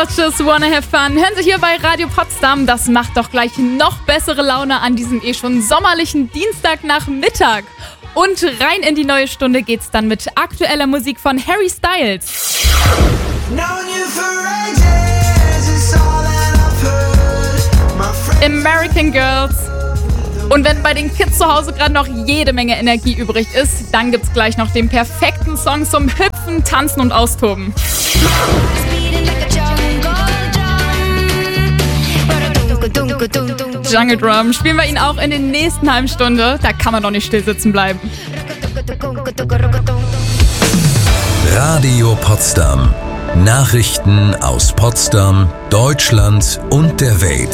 Girls Just Wanna Have Fun hören Sie hier bei Radio Potsdam. Das macht doch gleich noch bessere Laune an diesem schon sommerlichen Dienstagnachmittag. Und rein in die neue Stunde geht's dann mit aktueller Musik von Harry Styles. American Girls. Und wenn bei den Kids zu Hause gerade noch jede Menge Energie übrig ist, dann gibt's gleich noch den perfekten Song zum Hüpfen, Tanzen und Austoben. Jungle Drum spielen wir ihn auch in den nächsten halben Stunde. Da kann man doch nicht still sitzen bleiben. Radio Potsdam. Nachrichten aus Potsdam, Deutschland und der Welt.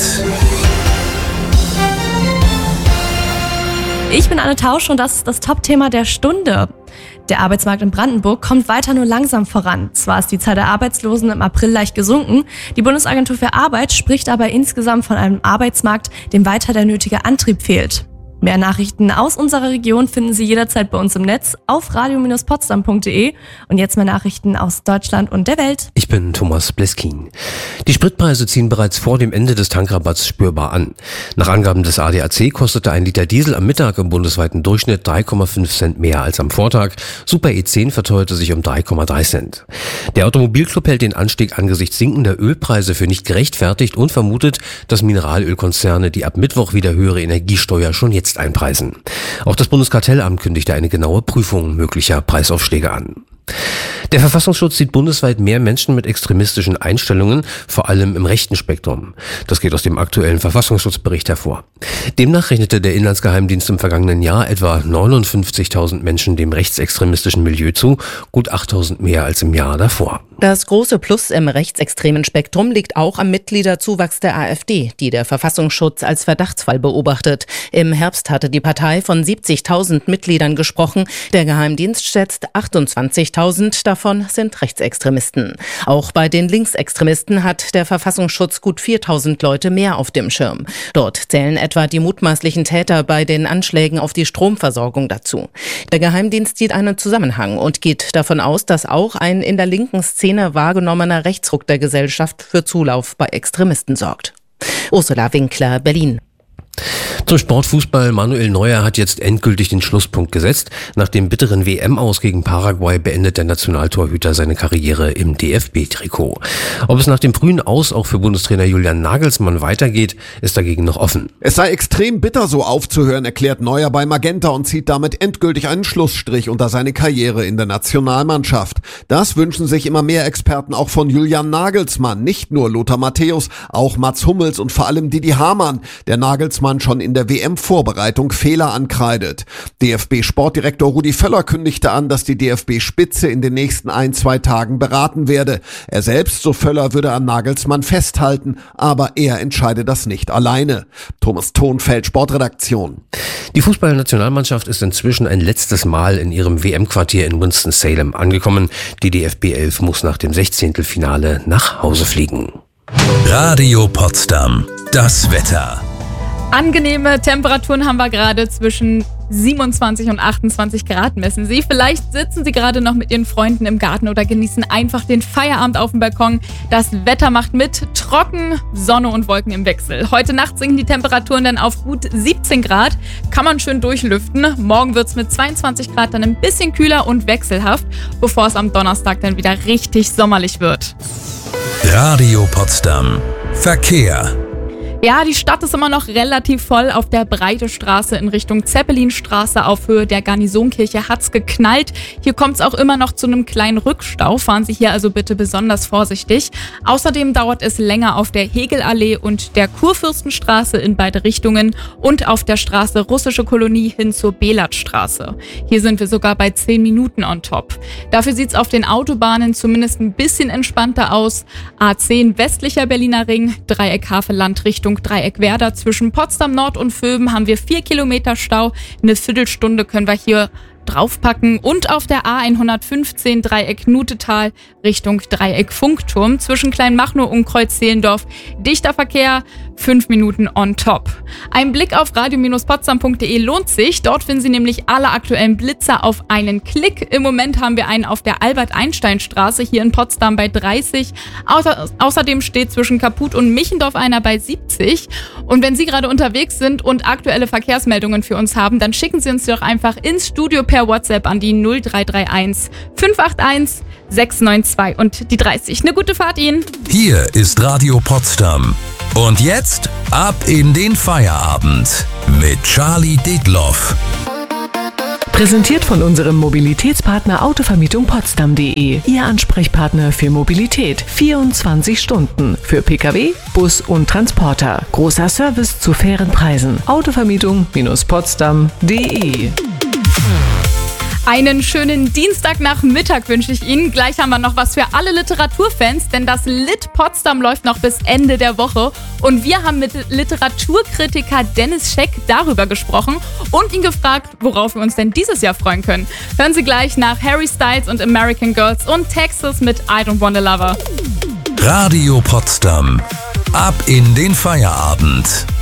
Ich bin Anne Tausch und das ist das Top-Thema der Stunde. Der Arbeitsmarkt in Brandenburg kommt weiter nur langsam voran. Zwar ist die Zahl der Arbeitslosen im April leicht gesunken, die Bundesagentur für Arbeit spricht aber insgesamt von einem Arbeitsmarkt, dem weiter der nötige Antrieb fehlt. Mehr Nachrichten aus unserer Region finden Sie jederzeit bei uns im Netz auf radio-potsdam.de. Und jetzt mehr Nachrichten aus Deutschland und der Welt. Ich bin Thomas Bleskin. Die Spritpreise ziehen bereits vor dem Ende des Tankrabatts spürbar an. Nach Angaben des ADAC kostete ein Liter Diesel am Mittag im bundesweiten Durchschnitt 3,5 Cent mehr als am Vortag. Super E10 verteuerte sich um 3,3 Cent. Der Automobilclub hält den Anstieg angesichts sinkender Ölpreise für nicht gerechtfertigt und vermutet, dass Mineralölkonzerne die ab Mittwoch wieder höhere Energiesteuer schon jetzt einpreisen. Auch das Bundeskartellamt kündigte eine genaue Prüfung möglicher Preisaufschläge an. Der Verfassungsschutz sieht bundesweit mehr Menschen mit extremistischen Einstellungen, vor allem im rechten Spektrum. Das geht aus dem aktuellen Verfassungsschutzbericht hervor. Demnach rechnete der Inlandsgeheimdienst im vergangenen Jahr etwa 59.000 Menschen dem rechtsextremistischen Milieu zu, gut 8.000 mehr als im Jahr davor. Das große Plus im rechtsextremen Spektrum liegt auch am Mitgliederzuwachs der AfD, die der Verfassungsschutz als Verdachtsfall beobachtet. Im Herbst hatte die Partei von 70.000 Mitgliedern gesprochen. Der Geheimdienst schätzt 28.000 davon sind Rechtsextremisten. Auch bei den Linksextremisten hat der Verfassungsschutz gut 4.000 Leute mehr auf dem Schirm. Dort zählen etwa die mutmaßlichen Täter bei den Anschlägen auf die Stromversorgung dazu. Der Geheimdienst sieht einen Zusammenhang und geht davon aus, dass auch ein in der linken Szene wahrgenommener Rechtsruck der Gesellschaft für Zulauf bei Extremisten sorgt. Ursula Winkler, Berlin. Zum Sportfußball. Manuel Neuer hat jetzt endgültig den Schlusspunkt gesetzt. Nach dem bitteren WM-Aus gegen Paraguay beendet der Nationaltorhüter seine Karriere im DFB-Trikot. Ob es nach dem frühen Aus auch für Bundestrainer Julian Nagelsmann weitergeht, ist dagegen noch offen. Es sei extrem bitter, so aufzuhören, erklärt Neuer bei Magenta und zieht damit endgültig einen Schlussstrich unter seine Karriere in der Nationalmannschaft. Das wünschen sich immer mehr Experten auch von Julian Nagelsmann. Nicht nur Lothar Matthäus, auch Mats Hummels und vor allem Didi Hamann, der Nagelsmann schon in der WM-Vorbereitung Fehler ankreidet. DFB-Sportdirektor Rudi Völler kündigte an, dass die DFB-Spitze in den nächsten 1-2 Tagen beraten werde. Er selbst, so Völler, würde an Nagelsmann festhalten, aber er entscheide das nicht alleine. Thomas Thonfeld, Sportredaktion. Die Fußballnationalmannschaft ist inzwischen ein letztes Mal in ihrem WM-Quartier in Winston-Salem angekommen. Die DFB 11 muss nach dem 16. nach Hause fliegen. Radio Potsdam. Das Wetter. Angenehme Temperaturen haben wir gerade, zwischen 27 und 28 Grad messen Sie. Vielleicht sitzen Sie gerade noch mit Ihren Freunden im Garten oder genießen einfach den Feierabend auf dem Balkon. Das Wetter macht mit, trocken, Sonne und Wolken im Wechsel. Heute Nacht sinken die Temperaturen dann auf gut 17 Grad. Kann man schön durchlüften. Morgen wird es mit 22 Grad dann ein bisschen kühler und wechselhaft, bevor es am Donnerstag dann wieder richtig sommerlich wird. Radio Potsdam. Verkehr. Ja, die Stadt ist immer noch relativ voll. Auf der Breite Straße in Richtung Zeppelinstraße auf Höhe der Garnisonkirche hat's geknallt. Hier kommt's auch immer noch zu einem kleinen Rückstau. Fahren Sie hier also bitte besonders vorsichtig. Außerdem dauert es länger auf der Hegelallee und der Kurfürstenstraße in beide Richtungen und auf der Straße Russische Kolonie hin zur Belatstraße. Hier sind wir sogar bei 10 Minuten on top. Dafür sieht's auf den Autobahnen zumindest ein bisschen entspannter aus. A10 westlicher Berliner Ring, Dreieck Havelland Richtung Dreieck Werder. Zwischen Potsdam Nord und Vöben haben wir 4 Kilometer Stau. Eine Viertelstunde können wir hier draufpacken. Und auf der A115 Dreieck Nutetal Richtung Dreieck Funkturm zwischen Kleinmachnow und Kreuz Zehlendorf. Dichter Verkehr, 5 Minuten on top. Ein Blick auf radio-potsdam.de lohnt sich. Dort finden Sie nämlich alle aktuellen Blitzer auf einen Klick. Im Moment haben wir einen auf der Albert-Einstein-Straße hier in Potsdam bei 30. Außerdem steht zwischen Kaput und Michendorf einer bei 70. Und wenn Sie gerade unterwegs sind und aktuelle Verkehrsmeldungen für uns haben, dann schicken Sie uns doch einfach ins Studio per WhatsApp an die 0331 581 692 und die 30. Eine gute Fahrt Ihnen. Hier ist Radio Potsdam. Und jetzt ab in den Feierabend mit Charlie Detloff. Präsentiert von unserem Mobilitätspartner Autovermietung Potsdam.de. Ihr Ansprechpartner für Mobilität. 24 Stunden. Für Pkw, Bus und Transporter. Großer Service zu fairen Preisen. Autovermietung-potsdam.de. Einen schönen Dienstagnachmittag wünsche ich Ihnen. Gleich haben wir noch was für alle Literaturfans, denn das Lit Potsdam läuft noch bis Ende der Woche. Und wir haben mit Literaturkritiker Dennis Scheck darüber gesprochen und ihn gefragt, worauf wir uns denn dieses Jahr freuen können. Hören Sie gleich nach Harry Styles und American Girls und Texas mit I Don't Want a Lover. Radio Potsdam. Ab in den Feierabend.